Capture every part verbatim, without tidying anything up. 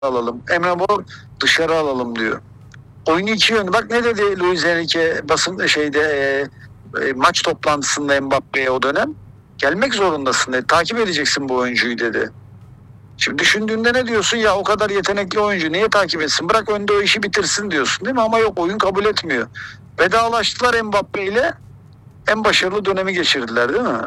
alalım. Emre Mor dışarı alalım diyor. Oyunu iki yönlü. Bak ne dedi Luis Enrique basın şeyde e, e, maç toplantısında Mbappe'ye o dönem. Gelmek zorundasın dedi. Takip edeceksin bu oyuncuyu dedi. Şimdi düşündüğünde ne diyorsun? Ya o kadar yetenekli oyuncu niye takip etsin? Bırak önde o işi bitirsin diyorsun değil mi? Ama yok, oyun kabul etmiyor. Vedalaştılar Mbappe ile, en başarılı dönemi geçirdiler değil mi?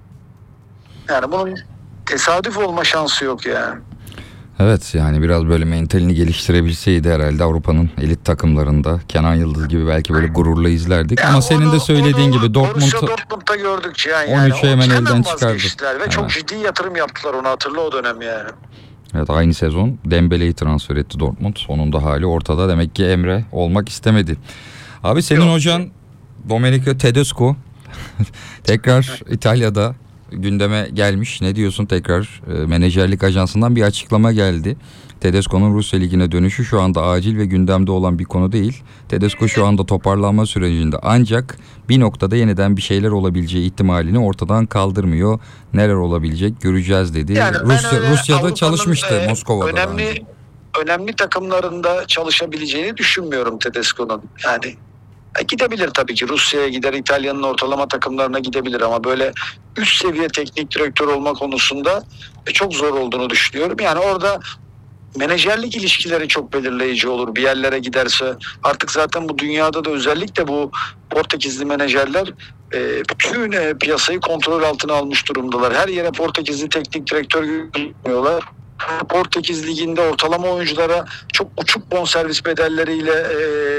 Yani bunun tesadüf olma şansı yok yani. Evet, yani biraz böyle mentalini geliştirebilseydi herhalde Avrupa'nın elit takımlarında Kenan Yıldız gibi belki böyle gururla izlerdik. Ya ama onu, senin de söylediğin onu, gibi Dortmund'u Dortmund'da gördük yani. on üçe hemen elden vazgeçtiler çıkardı. ve Evet. çok ciddi yatırım yaptılar, onu hatırla o dönem yani. Evet, aynı sezon Dembele'yi transfer etti Dortmund. Onun da hali ortada. Demek ki Emre olmak istemedi. Abi senin Yok. hocan Domenico Tedesco tekrar İtalya'da gündeme gelmiş. Ne diyorsun tekrar? E, menajerlik ajansından bir açıklama geldi. Tedesco'nun Rusya Ligi'ne dönüşü şu anda acil ve gündemde olan bir konu değil. Tedesco şu anda toparlanma sürecinde, ancak bir noktada yeniden bir şeyler olabileceği ihtimalini ortadan kaldırmıyor. Neler olabilecek göreceğiz dedi. Yani Rusya, Rusya'da Avrupa'nın, çalışmıştı, e, Moskova'da. önemli önemli takımlarında çalışabileceğini düşünmüyorum Tedesco'nun. Yani e, gidebilir tabii ki, Rusya'ya gider, İtalya'nın ortalama takımlarına gidebilir ama böyle üst seviye teknik direktör olma konusunda e, çok zor olduğunu düşünüyorum. Yani orada menajerlik ilişkileri çok belirleyici olur bir yerlere giderse. Artık zaten bu dünyada da özellikle bu Portekizli menajerler e, bütün e, piyasayı kontrol altına almış durumdalar. Her yere Portekizli teknik direktör gönderiyorlar. Portekiz Ligi'nde ortalama oyunculara çok uçuk bonservis bedelleriyle e,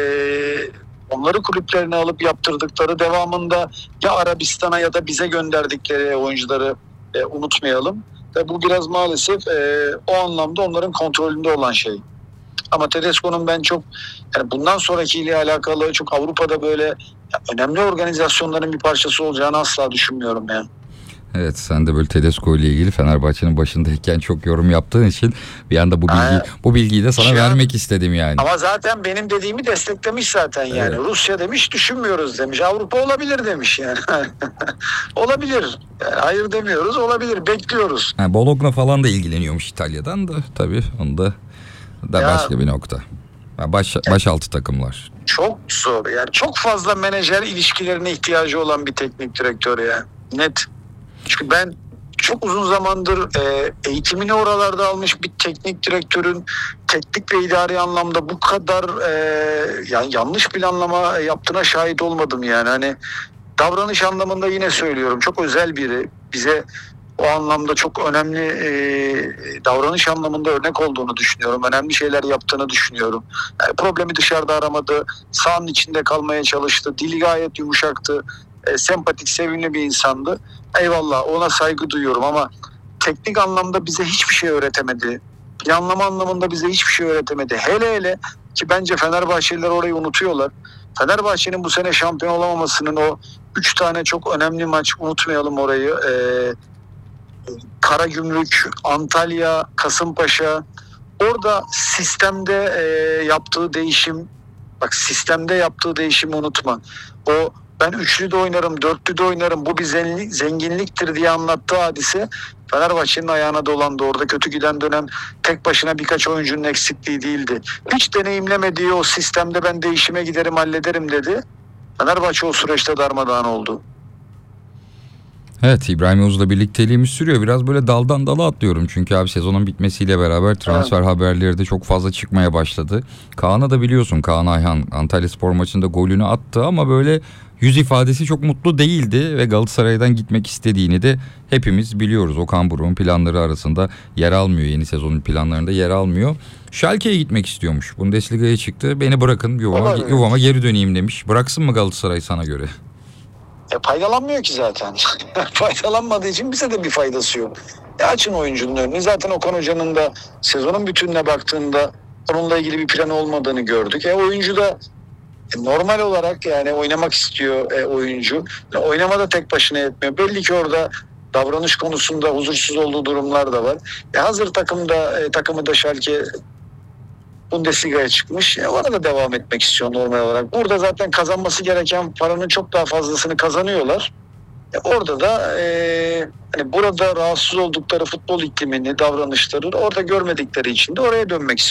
onları kulüplerine alıp yaptırdıkları, devamında ya Arabistan'a ya da bize gönderdikleri oyuncuları e, unutmayalım. Ve bu biraz maalesef e, o anlamda onların kontrolünde olan şey. Ama Tedesco'nun ben çok, yani bundan sonrakiyle alakalı çok Avrupa'da böyle ya, önemli organizasyonların bir parçası olacağını asla düşünmüyorum yani. Evet, sen de böyle Tedesco ile ilgili Fenerbahçe'nin başındayken çok yorum yaptığın için bir anda bu bilgi Aynen. bu bilgiyi de sana Şu an- vermek istedim yani. Ama zaten benim dediğimi desteklemiş zaten yani. Evet. Rusya demiş, düşünmüyoruz demiş. Avrupa olabilir demiş yani. Olabilir. Yani hayır demiyoruz, olabilir. Bekliyoruz. Ha, Bologna falan da ilgileniyormuş İtalya'dan da tabii, onu da da Ya- başka bir nokta. Ha, Baş, başaltı takımlar. Çok zor yani. Çok fazla menajer ilişkilerine ihtiyacı olan bir teknik direktör ya. Net. Çünkü ben çok uzun zamandır e, eğitimini oralarda almış bir teknik direktörün teknik ve idari anlamda bu kadar e, yani yanlış planlama yaptığına şahit olmadım yani. Hani davranış anlamında yine söylüyorum, çok özel biri. Bize o anlamda çok önemli e, davranış anlamında örnek olduğunu düşünüyorum. Önemli şeyler yaptığını düşünüyorum. Yani problemi dışarıda aramadı. Sahanın içinde kalmaya çalıştı. Dili gayet yumuşaktı. E, sempatik, sevimli bir insandı. Eyvallah, ona saygı duyuyorum ama teknik anlamda bize hiçbir şey öğretemedi. Planlama anlamında bize hiçbir şey öğretemedi. Hele hele ki bence Fenerbahçeliler orayı unutuyorlar. Fenerbahçe'nin bu sene şampiyon olamamasının o üç tane çok önemli maç, unutmayalım orayı. Ee, Karagümrük, Antalya, Kasımpaşa. Orada sistemde e, yaptığı değişim, bak sistemde yaptığı değişimi unutma. O ben üçlü de oynarım, dörtlü de oynarım, bu bir zenginlik, zenginliktir diye anlattığı hadise Fenerbahçe'nin ayağına dolandı. Orada kötü giden dönem tek başına birkaç oyuncunun eksikliği değildi. Hiç deneyimlemediği o sistemde ben değişime giderim, hallederim dedi. Fenerbahçe o süreçte darmadağın oldu. Evet, İbrahim Yavuz'la birlikteliğimiz sürüyor. Biraz böyle daldan dala atlıyorum. Çünkü abi sezonun bitmesiyle beraber transfer evet. haberleri de çok fazla çıkmaya başladı. Kaan'a da biliyorsun, Kaan Ayhan Antalyaspor maçında golünü attı ama böyle yüz ifadesi çok mutlu değildi ve Galatasaray'dan gitmek istediğini de hepimiz biliyoruz. Okan Buruk'un planları arasında yer almıyor. Yeni sezonun planlarında yer almıyor. Schalke'ye gitmek istiyormuş. Bundesliga'ya çıktı. Beni bırakın, yuvama, yuvama geri döneyim demiş. Bıraksın mı Galatasaray sana göre? E, faydalanmıyor ki zaten. Faydalanmadığı için bize de bir faydası yok. E, açın oyuncunun önünü. Zaten Okan Hoca'nın da sezonun bütününe baktığında onunla ilgili bir planı olmadığını gördük. E, oyuncu da e, normal olarak yani oynamak istiyor e, oyuncu. E, oynamada tek başına yetmiyor. Belli ki orada davranış konusunda huzursuz olduğu durumlar da var. E, hazır takımda e, takımı da Schalke Bundesliga'ya çıkmış. E, ona da devam etmek istiyor normal olarak. Burada zaten kazanması gereken paranın çok daha fazlasını kazanıyorlar. E, orada da e, hani burada rahatsız oldukları futbol iklimini, davranışları orada görmedikleri için de oraya dönmek istiyor.